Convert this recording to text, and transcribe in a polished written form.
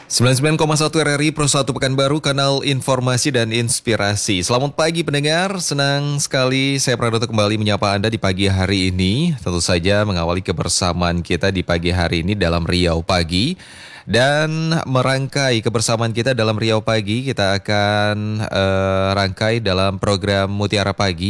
99,1 RRI Pro 1 Pekanbaru, kanal informasi dan inspirasi. Selamat pagi pendengar, senang sekali saya Pradoto kembali menyapa Anda di pagi hari ini. Tentu saja mengawali kebersamaan kita di pagi hari ini dalam Riau Pagi. Dan merangkai kebersamaan kita dalam Riau Pagi, kita akan rangkai dalam program Mutiara Pagi